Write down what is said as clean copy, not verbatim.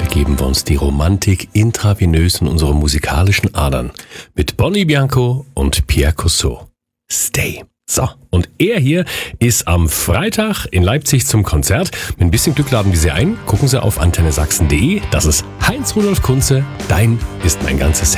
geben wir uns die Romantik intravenös in unsere musikalischen Adern. Mit Bonnie Bianco und Pierre Cousseau. Stay. So, und er hier ist am Freitag in Leipzig zum Konzert. Mit ein bisschen Glück laden wir Sie ein. Gucken Sie auf antennesachsen.de. Das ist Heinz Rudolf Kunze. Dein ist mein ganzes Herz.